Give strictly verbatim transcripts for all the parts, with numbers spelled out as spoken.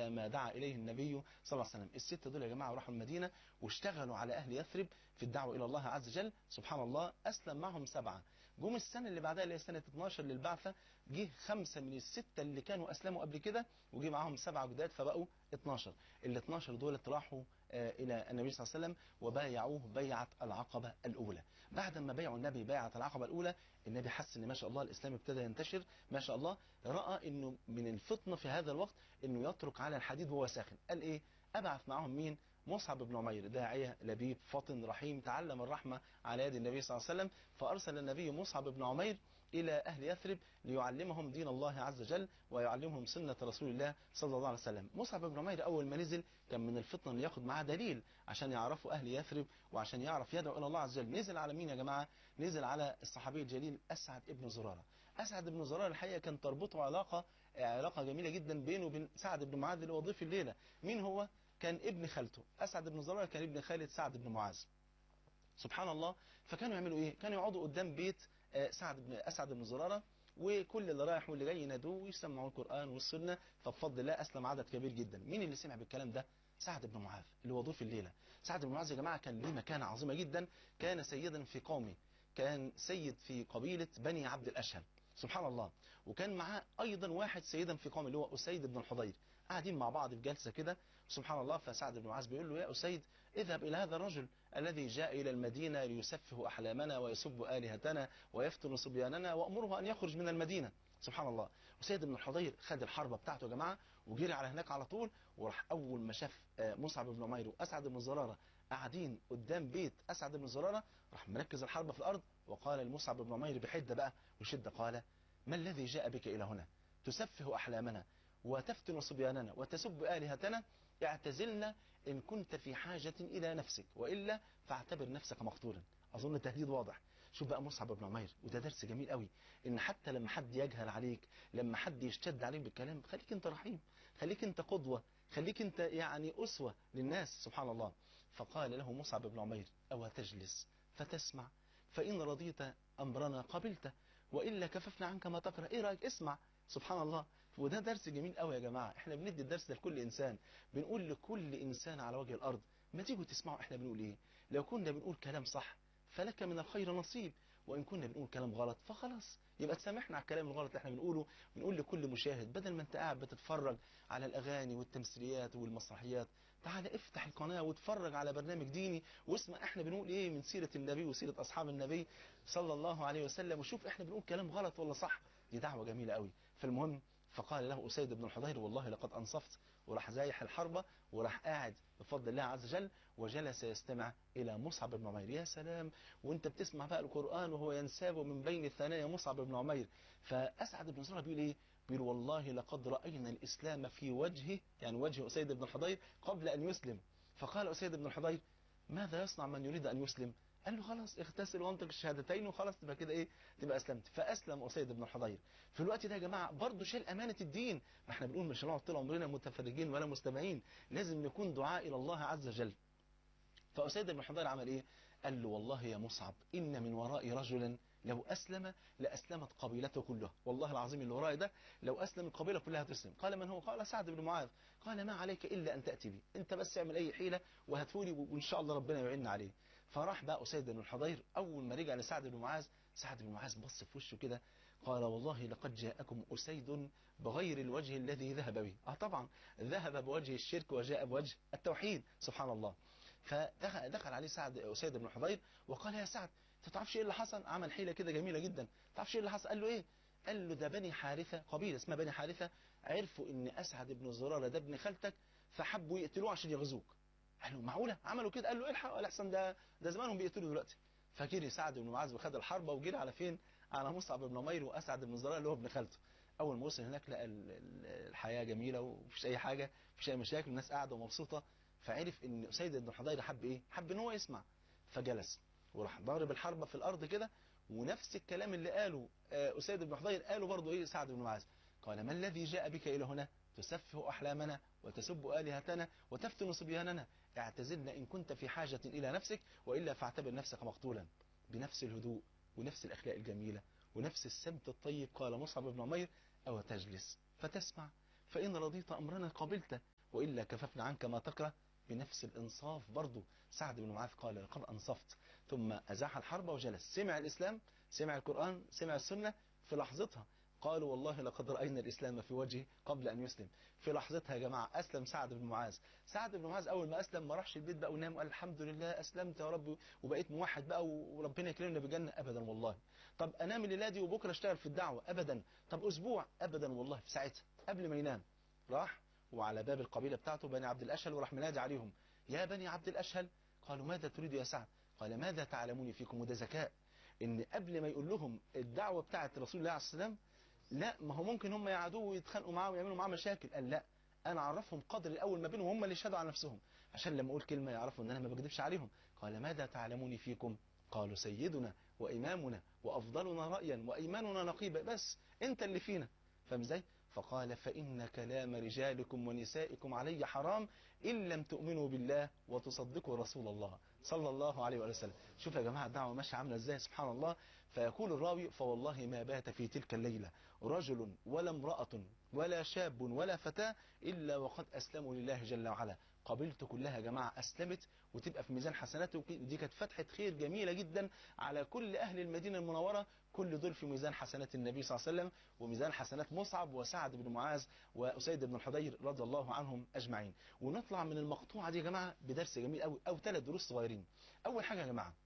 ما دعا إليه النبي صلى الله عليه وسلم. الستة دول يا جماعة راحوا المدينة واشتغلوا على أهل يثرب في الدعوة إلى الله عز وجل. سبحان الله أسلم معهم سبعة. جم السنة اللي بعدها اللي هي سنة اتناشر للبعثة جه خمسة من الستة اللي كانوا أسلموا قبل كده وجه معاهم سبعة جداد فبقوا اتناشر. ال اتناشر دول راحوا إلى النبي صلى الله عليه وسلم وبايعوه بيعة العقبة الأولى. بعد ما بايعوا النبي بيعة العقبة الأولى النبي حس إن ما شاء الله الإسلام ابتدى ينتشر ما شاء الله. رأى إنه من الفطنة في هذا الوقت إنه يترك على الحديد وهو ساخن. قال إيه؟ أبعث معهم مين؟ مصعب بن عمير، داعية لبيب فطن رحيم تعلم الرحمة على يد النبي صلى الله عليه وسلم. فأرسل النبي مصعب بن عمير إلى أهل يثرب ليعلمهم دين الله عز وجل ويعلمهم سنة رسول الله صلى الله عليه وسلم. مصعب بن عمير أول ما نزل كان من الفطنة اللي ياخد معاه دليل عشان يعرفوا أهل يثرب وعشان يعرف يدعو إلى الله عز وجل. نزل على مين يا جماعة؟ نزل على الصحابي الجليل أسعد بن زرارة. أسعد بن زرارة الحقيقة كان تربطه علاقة علاقة جميلة جدا بينه وبين سعد بن معاذ اللي هو ضيف الليلة. مين هو؟ كان ابن خالته. أسعد بن زرارة كان ابن خالد سعد بن معاذ. سبحان الله. فكانوا يعملوا ايه؟ كانوا يقعدوا قدام بيت سعد بن اسعد بن زرارة وكل اللي رايح واللي جاي ينادوه ويسمعوا القرآن والسنة. فبفضل الله أسلم عدد كبير جدا. مين اللي سمع بالكلام ده؟ سعد بن معاذ اللي هو ضيف الليلة. سعد بن معاذ يا جماعة كان ليه مكانة عظيمة جدا. كان سيدا في قومه، كان سيد في قبيلة بني عبد الأشهل. سبحان الله. وكان معاه أيضا واحد سيدا في قومه اللي هو أسيد بن الحضير. قاعدين مع بعض في جلسة كده سبحان الله. فسعد بن معاذ بيقول له يا أسيد اذهب إلى هذا الرجل الذي جاء إلى المدينة ليسفه أحلامنا ويسب آلهتنا ويفتن صبياننا وأمره أن يخرج من المدينة. سبحان الله. أسيد بن الحضير خد الحربة بتاعته يا جماعة وجري على هناك على طول. وراح أول ما شاف مصعب بن عمير وأسعد بن زرارة قاعدين قدام بيت أسعد بن زرارة راح مركز الحربة في الأرض وقال لمصعب بن عمير بحدة بقى وشدة قال ما الذي جاء بك إلى هنا تسفه أحلامنا وتفتن صبياننا وتسب آلهتنا؟ اعتزلنا إن كنت في حاجة إلى نفسك وإلا فاعتبر نفسك مقتولا. أظن تهديد واضح. شوف بقى مصعب بن عمير وده درس جميل قوي إن حتى لما حد يجهل عليك لما حد يشتد عليك بالكلام خليك أنت رحيم، خليك أنت قدوة، خليك أنت يعني أسوة للناس. سبحان الله. فقال له مصعب بن عمير أو تجلس فتسمع فإن رضيت أمرنا قبلته وإلا كففنا عنك ما تكره. إيه رأيك؟ اسمع. سبحان الله. وده درس جميل قوي يا جماعة. احنا بندي الدرس ده لكل إنسان. بنقول لكل إنسان على وجه الأرض ما تيجوا تسمعوا احنا بنقول إيه. لو كنا بنقول كلام صح فلك من الخير نصيب، وإن كنا بنقول كلام غلط فخلاص يبقى تسامحنا على الكلام الغلط اللي احنا بنقوله. بنقول لكل مشاهد بدل ما انت قاعد بتتفرج على الأغاني والتمثيليات والمسرحيات تعال افتح القناة واتفرج على برنامج ديني واسمع احنا بنقول ايه من سيرة النبي وسيرة أصحاب النبي صلى الله عليه وسلم وشوف احنا بنقول كلام غلط ولا صح. دي دعوة جميلة قوي. فالمهم فقال له أسيد بن الحضير والله لقد أنصفت. وراح زايح الحربة وراح قاعد بفضل الله عز وجل وجلس يستمع إلى مصعب بن عمير. يا سلام وانت بتسمع بقى القرآن وهو ينساب من بين الثنايا مصعب بن عمير. فأسعد بن زرارة بيقول ايه؟ بيقول والله لقد رأينا الإسلام في وجهه يعني وجه أسيد بن الحضير قبل أن يسلم. فقال أسيد بن الحضير ماذا يصنع من يريد أن يسلم؟ قال له خلاص اغتسل وانطق الشهادتين وخلاص تبقى كده ايه تبقى اسلمت. فاسلم أسيد بن الحضير. في الوقت ده يا جماعه برضه شال امانه الدين. ما احنا بنقول مش هنقعد طول عمرنا متفرجين ولا مستمعين، لازم نكون دعاء الى الله عز وجل. فأسيد بن الحضير عمل ايه؟ قال له والله يا مصعب إن من ورائي رجلا لو أسلم لأسلمت قبيلته كلها. والله العظيم اللي وراي ده لو أسلم القبيلة كلها تسلم. قال من هو؟ قال سعد بن معاذ. قال ما عليك إلا أن تأتي بي، أنت بس اعمل أي حيلة وهتفولي وإن شاء الله ربنا يعيننا عليه. فراح بقى أسيد بن الحضير. أول ما رجع لسعد بن معاذ سعد بن معاذ بص في وشه كده قال والله لقد جاءكم أسيد بغير الوجه الذي ذهب به. اه طبعا ذهب بوجه الشرك وجاء بوجه التوحيد. سبحان الله. فدخل دخل عليه سعد أسيد بن الحضير وقال يا سعد انت تعرفش ايه اللي حصل؟ عمل حيلة كده جميلة جدا. تعرفش ايه اللي حصل؟ قال له ايه؟ قال له ده بني حارثة قبيلة اسمها بني حارثة عرفوا ان أسعد بن زرارة ده ابن خالتك فحبوا يقتلوه عشان يغزوك. قال له معقولة عملوا كده؟ قال له الحق ولا احسن ده ده زمانهم بيقتلوا دلوقتي. فجري سعد بن معاذ وخد الحربة وجري على فين؟ على مصعب بن عمير وأسعد بن زرارة اللي هو ابن خالته. أول ما وصل هناك لقى الحياة جميلة ومفيش أي حاجة مفيش أي مشاكل الناس قاعدة ومبسوطة. فعرف ان أسيد بن الحضير حب ايه؟ حب ان هو يسمع. فجلس وراح ضارب الحربة في الأرض كده ونفس الكلام اللي قاله أسيد بن الحضير قاله برضه ايه سعد بن معاذ. قال ما الذي جاء بك إلى هنا تسفه أحلامنا وتسب آلهتنا وتفتن صبياننا؟ اعتزلنا إن كنت في حاجة إلى نفسك وإلا فاعتبر نفسك مقتولا. بنفس الهدوء ونفس الأخلاق الجميلة ونفس السمت الطيب قال مصعب بن عمير أو تجلس فتسمع فإن رضيت أمرنا قبلته وإلا كففنا عنك ما تكره بنفس الإنصاف. برضه سعد بن معاذ قال لقد أنصفت، ثم أزاح الحرب وجلس. سمع الإسلام، سمع القرآن، سمع السنة في لحظتها. قالوا والله لقد رأينا الإسلام في وجهه قبل أن يسلم. في لحظتها يا جماعة أسلم سعد بن معاذ. سعد بن معاذ أول ما أسلم ما راحش البيت بقى ونام وقال الحمد لله أسلمت يا رب وبقيت موحد بقى وربنا يكرمنا بالجنة، أبدا والله. طب أنام الليلة دي وبكرة اشتغل في الدعوة، أبدا. طب أسبوع، أبدا والله. في ساعتها قبل ما ينام راح وعلى باب القبيلة بتاعته بني عبد الأشهل وراح منادي عليهم: يا بني عبد الأشهل. قالوا ماذا تريد يا سعد؟ قال ماذا تعلمون فيكم؟ وده ذكاء ان قبل ما يقول لهم الدعوة بتاعت رسول الله عليه السلام، لا ما هو ممكن هم يعادوه ويتخانقوا معاه ويعملوا معاه مشاكل. قال لا، انا اعرفهم قدر الاول ما بينهم، هم اللي يشهدوا على نفسهم عشان لما اقول كلمة يعرفوا ان انا ما بكذبش عليهم. قال ماذا تعلمون فيكم؟ قالوا سيدنا وامامنا وافضلنا رأيا وايماننا نقيبة، بس انت اللي فينا. فاهم ازاي؟ فقال فإن كلام رجالكم ونسائكم علي حرام إن لم تؤمنوا بالله وتصدقوا رسول الله صلى الله عليه وسلم. شوف يا جماعة الدعوة ماشية عاملة ازاي، سبحان الله. فيقول الراوي: فوالله ما بات في تلك الليلة رجل ولا امرأة ولا شاب ولا فتاة إلا وقد أسلموا لله جل وعلا. قبلت كلها يا جماعة أسلمت وتبقى في ميزان حسناته. دي كانت فتحة خير جميلة جدا على كل أهل المدينة المنورة، كل دول في ميزان حسنات النبي صلى الله عليه وسلم وميزان حسنات مصعب وسعد بن معاذ وأسيد بن الحضير رضي الله عنهم أجمعين. ونطلع من المقطوعة دي يا جماعة بدرس جميل أو أو ثلاث دروس صغيرين. أول حاجة يا جماعة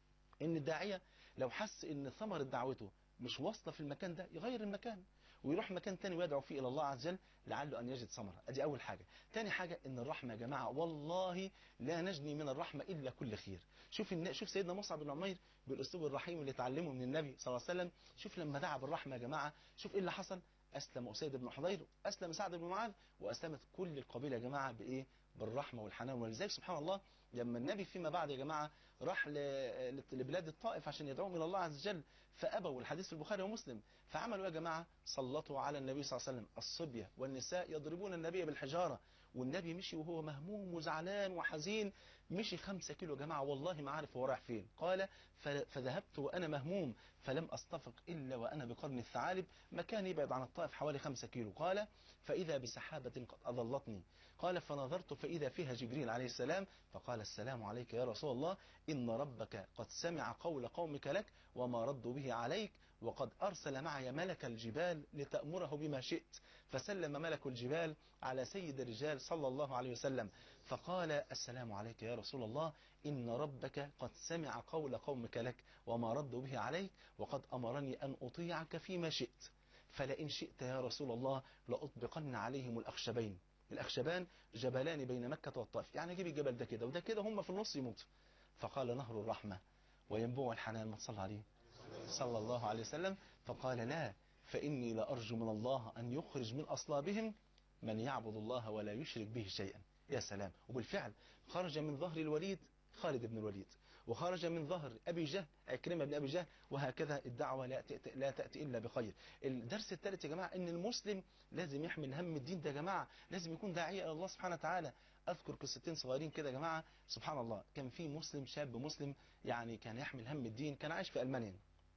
إن الداعية لو حس إن ثمرة دعوته مش واصلة في المكان ده يغير المكان ويروح مكان تاني ويدعو فيه إلى الله عز وجل لعله أن يجد ثمرة. أدي أول حاجة. تاني حاجة إن الرحمة يا جماعة والله لا نجني من الرحمة إلا كل خير. شوف الن... شوف سيدنا مصعب بن عمير بالأسلوب الرحيم اللي تعلمه من النبي صلى الله عليه وسلم. شوف لما دعا بالرحمة يا جماعة شوف إيه اللي حصل. أسلم أسيد بن حضير، أسلم سعد بن معاذ، وأسلمت كل القبيلة يا جماعة بإيه؟ بالرحمة والحنان. ولذلك سبحان الله لما النبي فيما بعد يا جماعة راح لبلاد الطائف عشان يدعوهم إلى الله عز وجل فأبوا، الحديث في البخاري ومسلم. فعملوا يا جماعة سلطوا على النبي صلى الله عليه وسلم الصبية والنساء يضربون النبي بالحجارة. والنبي مشي وهو مهموم وزعلان وحزين، مشي خمسة كيلو يا جماعة والله ما عارف هو رايح فين. قال فذهبت وأنا مهموم فلم أستفق إلا وأنا بقرن الثعالب، مكان يبعد عن الطائف حوالي خمسة كيلو. قال فإذا بسحابة قد أظلتني. قال فنظرت فإذا فيها جبريل عليه السلام فقال السلام عليك يا رسول الله، إن ربك قد سمع قول قومك لك وما ردوا به عليك، وقد أرسل معي ملك الجبال لتأمره بما شئت. فسلم ملك الجبال على سيد الرجال صلى الله عليه وسلم فقال السلام عليك يا رسول الله، إن ربك قد سمع قول قومك لك وما ردوا به عليك، وقد أمرني أن أطيعك فيما شئت، فلئن شئت يا رسول الله لأطبقن عليهم الأخشبين. الأخشبان جبلان بين مكة والطائف، يعني جيب الجبل ده كده وده كده هم في النص يموتوا. فقال نهر الرحمة وينبوع الحنان، ما تصلى عليه صلى الله عليه وسلم. فقال لا، فإني لأرجو من الله أن يخرج من أصلابهم من يعبد الله ولا يشرك به شيئا. يا سلام. وبالفعل خرج من ظهر الوليد خالد بن الوليد، وخرج من ظهر أبي جهل عكرمة بن أبي جهل، وهكذا الدعوة لا تأتي, لا تأتي إلا بخير. الدرس الثالث يا جماعة إن المسلم لازم يحمل هم الدين ده يا جماعة، لازم يكون داعية إلى الله سبحانه وتعالى. أذكر قصتين صغيرين كده يا جماعة سبحان الله. كان في مسلم شاب مسلم يعني كان يحمل هم الدين، كان عايش في ألمانيا.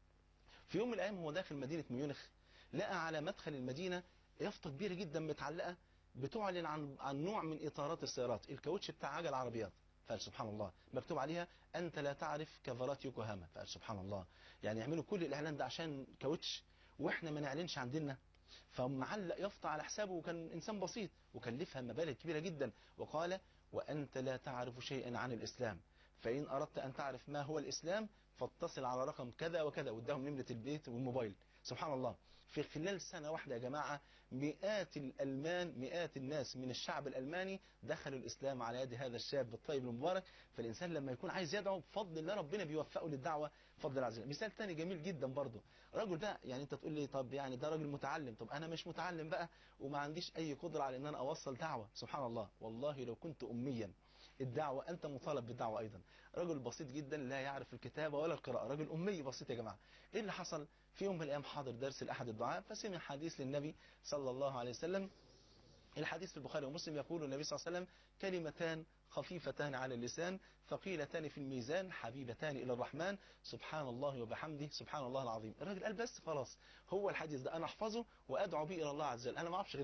في يوم من الأيام هو داخل مدينة ميونخ لقى على مدخل المدينة يافطة كبيرة جدا متعلقة بتعلن عن عن نوع من إطارات السيارات، الكاوتش بتاع عجل العربيات. فقال سبحان الله مكتوب عليها أنت لا تعرف كفرات يوكوهاما. فقال سبحان الله، يعني يعملوا كل الإعلان ده عشان كاوتش وإحنا ما نعلنش عن ديننا. فمعلق يافطة على حسابه وكان إنسان بسيط وكلفها مبالغ كبيرة جدا. وقال وأنت لا تعرف شيئا عن الإسلام، فإن أردت أن تعرف ما هو الإسلام فاتصل على رقم كذا وكذا، واداهم نمرة البيت والموبايل. سبحان الله في خلال سنة واحدة يا جماعة مئات الألمان مئات الناس من الشعب الألماني دخلوا الإسلام على يد هذا الشاب الطيب المبارك. فالإنسان لما يكون عايز يدعو بفضل الله ربنا بيوفقه للدعوة بفضل الله عز وجل. مثال تاني جميل جدا برضه، رجل بقى يعني أنت تقول لي طب يعني ده راجل متعلم، طب أنا مش متعلم بقى وما عنديش أي قدرة على أن أنا أوصل دعوة. سبحان الله والله لو كنت أميا الدعوة أنت مطالب بالدعوة أيضا. رجل بسيط جدا لا يعرف الكتابة ولا القراءة، رجل أمي بسيط يا جماعة. إيه اللي حصل؟ في يوم من الأيام حاضر درس لأحد الدعاء فسمع حديث للنبي صلى الله عليه وسلم. الحديث في البخاري ومسلم يقول النبي صلى الله عليه وسلم كلمتان خفيفتان على اللسان ثقيلتان في الميزان حبيبتان إلى الرحمن سبحان الله وبحمده سبحان الله العظيم. الراجل قال بس خلاص هو الحديث ده أنا أحفظه وأدعو به إلى الله عز وجل، أنا ما أعرفش غير كده.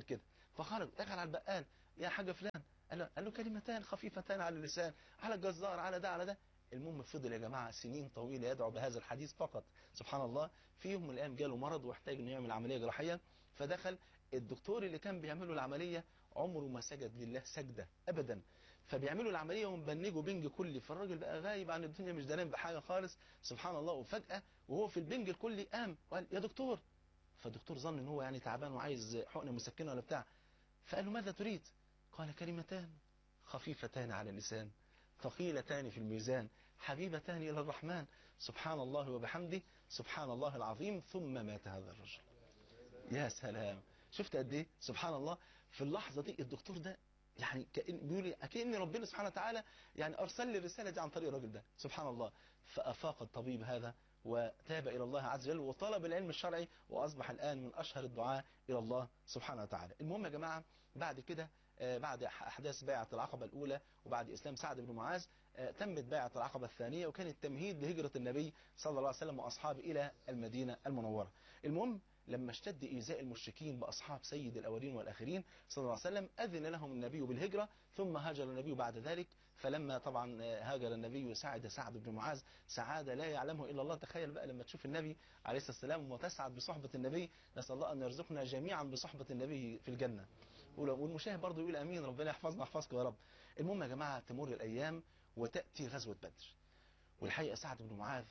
فخرج دخل على البقال، يا حاجة فلان، قال له, قال له كلمتان خفيفتان على اللسان، على الجزار، على ده على ده. المهم فضل يا جماعة سنين طويلة يدعو بهذا الحديث فقط. سبحان الله. في يوم من الأيام جاله مرض واحتاج انه يعمل عملية جراحية، فدخل الدكتور اللي كان بيعمله العملية عمره ما سجد لله سجدة أبدا، فبيعملوا العملية ومبنجوا بنج كلي، فالراجل بقى غايب عن الدنيا مش دارين بحاجة خالص. سبحان الله. وفجأة وهو في البنج الكلي قام وقال يا دكتور، فالدكتور ظن ان هو يعني تعبان وعايز حقنة مسكنة ولا بتاع، فقال له ماذا تريد؟ قال كلمتان خفيفتان على اللسان ثقيلتان في الميزان حبيبتان إلى الرحمن سبحان الله وبحمده سبحان الله العظيم. ثم مات هذا الرجل. يا سلام، شفت قد ايه سبحان الله. في اللحظة دي الدكتور ده يعني كأن بيقول كأن ربنا سبحانه وتعالى يعني أرسل لي الرسالة دي عن طريق الراجل ده سبحان الله. فأفاق الطبيب هذا وتاب إلى الله عز وجل وطلب العلم الشرعي، وأصبح الآن من أشهر الدعاء إلى الله سبحانه وتعالى. المهم يا جماعة بعد كده بعد أحداث بيعة العقبة الأولى وبعد إسلام سعد بن معاذ تمت بيعة العقبة الثانية، وكان التمهيد لهجرة النبي صلى الله عليه وسلم وأصحابه إلى المدينة المنورة. المهم لما اشتد إيذاء المشركين بأصحاب سيد الأولين والآخرين صلى الله عليه وسلم أذن لهم النبي بالهجرة، ثم هاجر النبي بعد ذلك. فلما طبعا هاجر النبي سعد سعد بن معاذ سعادة لا يعلمه إلا الله. تخيل بقى لما تشوف النبي عليه الصلاة والسلام وتسعد بصحبة النبي، نسأل الله أن يرزقنا جميعا بصحبة النبي في الجنة، والمشاهد برضه يقول أمين، ربنا يحفظنا يحفظكم يا رب. المهم يا جماعة تمر الأيام وتأتي غزوة بدر، والحقيقة سعد بن معاذ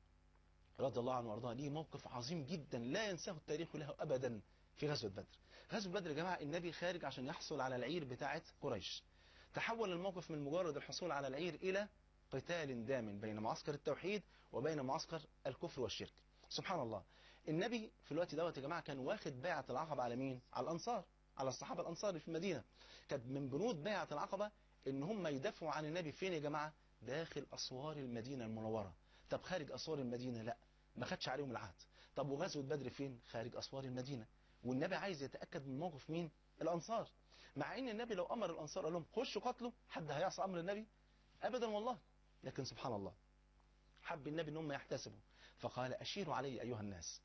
رضي الله عنه وارضاه ليه موقف عظيم جدا لا ينساه التاريخ له أبدا في غزوة بدر. غزوة بدر يا جماعة النبي خارج عشان يحصل على العير بتاعة قريش، تحول الموقف من مجرد الحصول على العير إلى قتال دام بين معسكر التوحيد وبين معسكر الكفر والشرك. سبحان الله. النبي في الوقت دوت يا جماعة كان واخد بيعة العقبة على مين؟ على الأنصار، على الصحابة الأنصار في المدينة. كانت من بنود بيعة العقبة إن هم يدافعوا عن النبي فين يا جماعة؟ داخل أسوار المدينة المنورة. طب خارج أسوار المدينة لا، ما خدش عليهم العهد. طب وغزوة بدر فين؟ خارج أسوار المدينة. والنبي عايز يتأكد من موقف مين؟ الأنصار. مع إن النبي لو أمر الأنصار قال لهم خشوا قتلوا، حد هيعصى أمر النبي؟ أبدا والله. لكن سبحان الله حب النبي إن هم يحتسبوا، فقال أشيروا علي أيها الناس.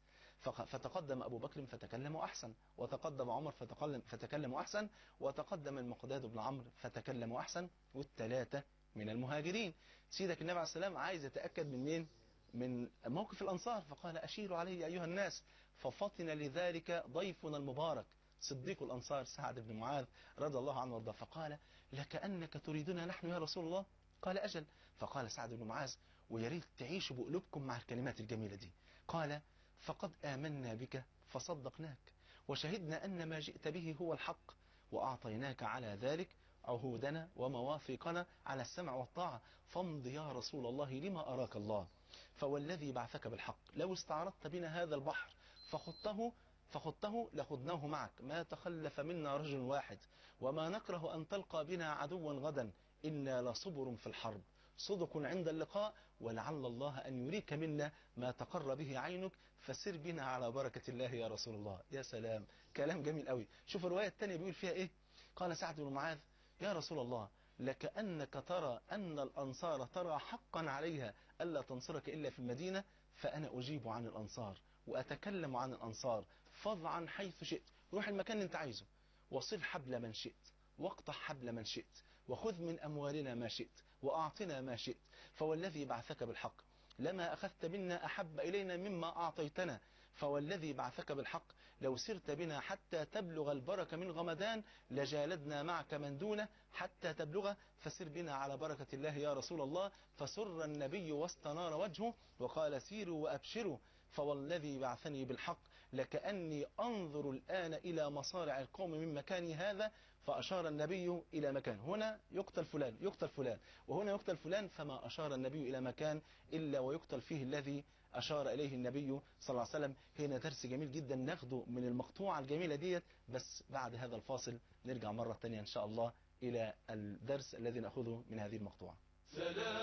فتقدم أبو بكر فتكلموا أحسن، وتقدم عمر فتكلموا أحسن، وتقدم المقداد بن عمرو فتكلموا أحسن، والثلاثة من المهاجرين. سيدك النبي عليه السلام عايز يتأكد من مين؟ من موقف الأنصار، فقال أشيروا علي أيها الناس. ففطن لذلك ضيفنا المبارك صديق الأنصار سعد بن معاذ رضي الله عنه وارضاه، فقال لكأنك تريدنا نحن يا رسول الله؟ قال أجل. فقال سعد بن معاذ ويا ريت تعيشوا بقلوبكم مع الكلمات الجميلة دي، قال فقد آمنا بك فصدقناك وشهدنا أن ما جئت به هو الحق، وأعطيناك على ذلك عهودنا ومواثيقنا على السمع والطاعة، فامض يا رسول الله لما أراك الله. فوالذي بعثك بالحق لو استعرضت بنا هذا البحر فخضته فخضته لخضناه معك، ما تخلف منا رجل واحد، وما نكره أن تلقى بنا عدوا غدا، إنا لصبر في الحرب صدق عند اللقاء، ولعل الله أن يريك منا ما تقر به عينك، فسر بنا على بركة الله يا رسول الله. يا سلام، كلام جميل قوي. شوف الرواية الثانية بيقول فيها إيه؟ قال سعد بن معاذ يا رسول الله لكأنك ترى أن الأنصار ترى حقا عليها ألا تنصرك إلا في المدينة، فأنا أجيب عن الأنصار وأتكلم عن الأنصار، فض عن حيث شئت، روح المكان اللي أنت عايزه، وصل حبل من شئت واقطع حبل من شئت، وخذ من أموالنا ما شئت وأعطنا ما شئت، فوالذي بعثك بالحق لما أخذت منا أحب إلينا مما أعطيتنا، فوالذي بعثك بالحق لو سرت بنا حتى تبلغ البركة من غمدان لجالدنا معك من دونه حتى تبلغ، فسر بنا على بركة الله يا رسول الله. فسر النبي واستنار وجهه وقال سيروا وأبشروا، فوالذي بعثني بالحق لكأني أنظر الآن إلى مصارع القوم من مكاني هذا، فأشار النبي إلى مكان، هنا يقتل فلان يقتل فلان وهنا يقتل فلان، فما أشار النبي إلى مكان إلا ويقتل فيه الذي أشار إليه النبي صلى الله عليه وسلم. هنا درس جميل جدا ناخده من المقطوعة الجميلة ديت، بس بعد هذا الفاصل نرجع مرة تانية إن شاء الله إلى الدرس الذي نأخذه من هذه المقطوعة.